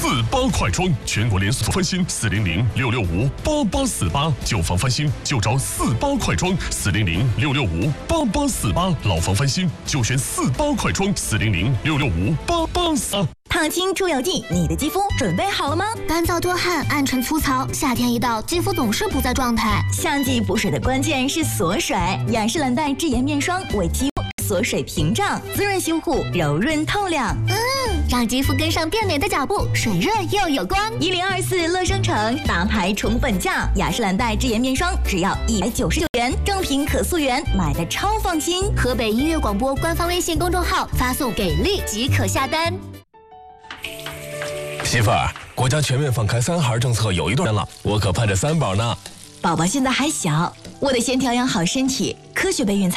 48快装，全国连锁翻新400-665-8848，旧房翻新就找48快装400-665-8848，老房翻新就选48快装400-665-8848。 烫青出油剂，你的肌肤准备好了吗？ 干燥多汗、暗沉粗糙，夏天一到，肌肤总是不在状态。 夏季补水的关键是锁水，雅诗兰黛智妍面霜为肌肤锁水屏障，滋润修护，柔润透亮。 让肌肤跟上变美的脚步，水润又有光。 1024乐生城大牌宠粉价，雅诗兰黛智妍面霜只要199元，正品可溯源，买的超放心。 河北音乐广播官方微信公众号发送给力即可下单。 媳妇儿，国家全面放开3孩政策有一段了，我可盼着3宝呢。 宝宝现在还小，我得先调养好身体，科学备孕。